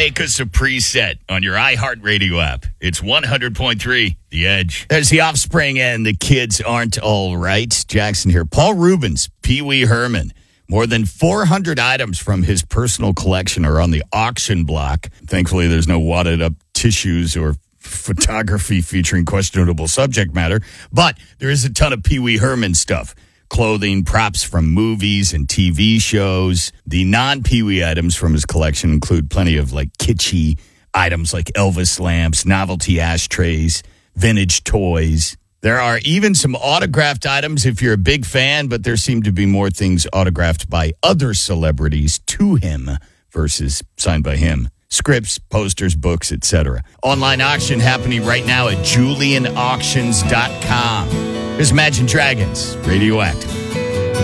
make us a preset on your iHeartRadio app. It's 100.3 The Edge. There's The Offspring and The Kids Aren't All Right. Jackson here. Paul Rubens, Pee Wee Herman. More than 400 items from his personal collection are on the auction block. Thankfully, there's no wadded up tissues or photography featuring questionable subject matter. But there is a ton of Pee Wee Herman stuff. Clothing, props from movies and TV shows. The non-Pee Wee items from his collection include plenty of like kitschy items like Elvis lamps, novelty ashtrays, vintage toys. There are even some autographed items if you're a big fan, but there seem to be more things autographed by other celebrities to him versus signed by him. Scripts, posters, books, etc. Online auction happening right now at julianauctions.com. Here's Imagine Dragons, Radioactive.